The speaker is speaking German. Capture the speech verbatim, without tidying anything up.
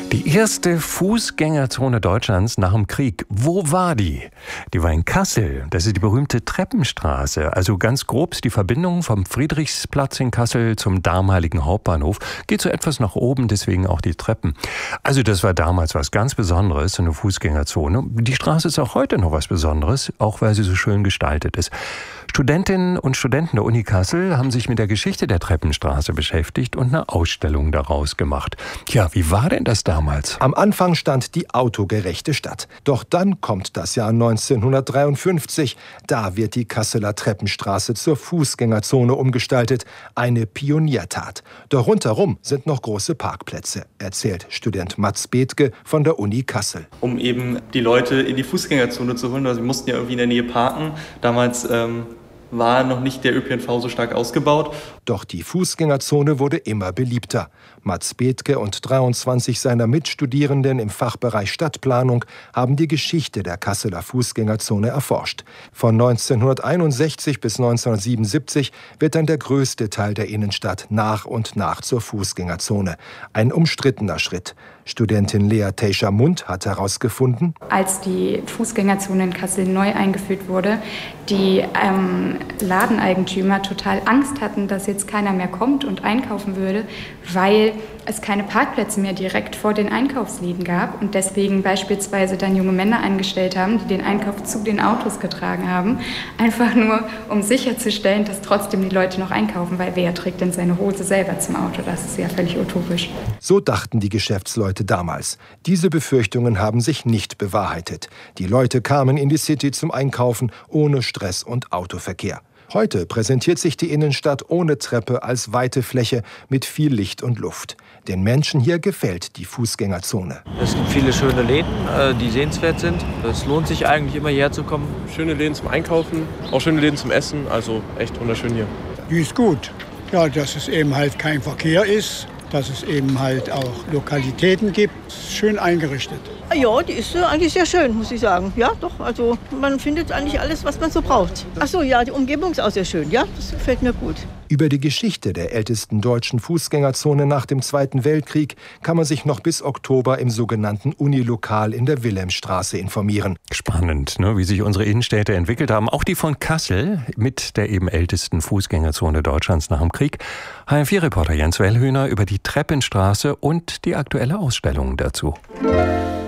Die erste Fußgängerzone Deutschlands nach dem Krieg. Wo war die? Die war in Kassel. Das ist die berühmte Treppenstraße. Also ganz grob ist die Verbindung vom Friedrichsplatz in Kassel zum damaligen Hauptbahnhof. Geht so etwas nach oben, deswegen auch die Treppen. Also das war damals was ganz Besonderes, so eine Fußgängerzone. Die Straße ist auch heute noch was Besonderes, auch weil sie so schön gestaltet ist. Studentinnen und Studenten der Uni Kassel haben sich mit der Geschichte der Treppenstraße beschäftigt und eine Ausstellung daraus gemacht. Tja, wie war denn das damals? Am Anfang stand die autogerechte Stadt. Doch dann kommt das Jahr neunzehnhundertdreiundfünfzig. Da wird die Kasseler Treppenstraße zur Fußgängerzone umgestaltet. Eine Pioniertat. Doch rundherum sind noch große Parkplätze, erzählt Student Mats Bethke von der Uni Kassel. Um eben die Leute in die Fußgängerzone zu holen, weil sie mussten ja irgendwie in der Nähe parken. Damals ähm war noch nicht der Ö P N V so stark ausgebaut. Doch die Fußgängerzone wurde immer beliebter. Mats Bethke und dreiundzwanzig seiner Mitstudierenden im Fachbereich Stadtplanung haben die Geschichte der Kasseler Fußgängerzone erforscht. Von neunzehnhunderteinundsechzig bis neunzehnhundertsiebenundsiebzig wird dann der größte Teil der Innenstadt nach und nach zur Fußgängerzone. Ein umstrittener Schritt. Studentin Lea Teischer-Mund hat herausgefunden: Als die Fußgängerzone in Kassel neu eingeführt wurde, die ähm, Ladeneigentümer total Angst hatten, dass jetzt keiner mehr kommt und einkaufen würde, weil es keine Parkplätze mehr direkt vor den Einkaufsläden gab und deswegen beispielsweise dann junge Männer eingestellt haben, die den Einkauf zu den Autos getragen haben, einfach nur um sicherzustellen, dass trotzdem die Leute noch einkaufen, weil wer trägt denn seine Hose selber zum Auto? Das ist ja völlig utopisch. So dachten die Geschäftsleute damals. Diese Befürchtungen haben sich nicht bewahrheitet. Die Leute kamen in die City zum Einkaufen ohne Stress und Autoverkehr. Heute präsentiert sich die Innenstadt ohne Treppe als weite Fläche mit viel Licht und Luft. Den Menschen hier gefällt die Fußgängerzone. Es gibt viele schöne Läden, die sehenswert sind. Es lohnt sich eigentlich immer hierher zu kommen. Schöne Läden zum Einkaufen, auch schöne Läden zum Essen, also echt wunderschön hier. Die ist gut. Ja, dass es eben halt kein Verkehr ist, dass es eben halt auch Lokalitäten gibt. Schön eingerichtet. Ja, die ist eigentlich sehr schön, muss ich sagen. Ja, doch, also man findet eigentlich alles, was man so braucht. Ach so, ja, die Umgebung ist auch sehr schön. Ja, das gefällt mir gut. Über die Geschichte der ältesten deutschen Fußgängerzone nach dem Zweiten Weltkrieg kann man sich noch bis Oktober im sogenannten Unilokal in der Wilhelmstraße informieren. Spannend, ne, wie sich unsere Innenstädte entwickelt haben. Auch die von Kassel mit der eben ältesten Fußgängerzone Deutschlands nach dem Krieg. H R vier Reporter Jens Wellhöhner über die Treppenstraße und die aktuelle Ausstellung dazu.